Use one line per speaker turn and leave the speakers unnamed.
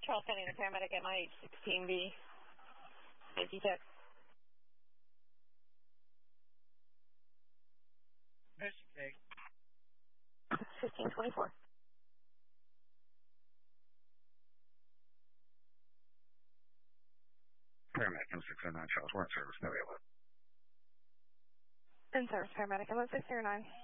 Charles County, the paramedic at my 16B. Safety check.
Mission take.
1524.
Paramedic M609 Charles, we're in service, no ALS.
In service, paramedic M609.